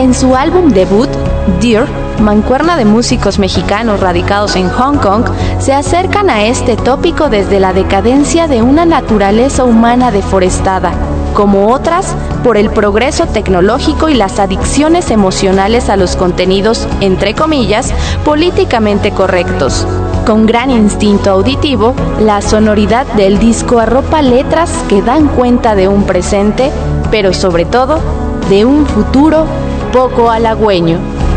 En su álbum debut, Dear, mancuerna de músicos mexicanos radicados en Hong Kong, se acercan a este tópico desde la decadencia de una naturaleza humana deforestada, como otras por el progreso tecnológico y las adicciones emocionales a los contenidos, entre comillas, políticamente correctos. Con gran instinto auditivo, la sonoridad del disco arropa letras que dan cuenta de un presente, pero sobre todo, de un futuro poco halagüeño.